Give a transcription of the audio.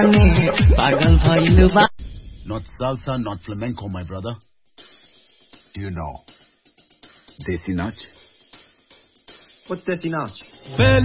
जाने पागल भइल बा Not salsa, not flamenco, my brother. Do you know Desi Nach? What's Desi Nach?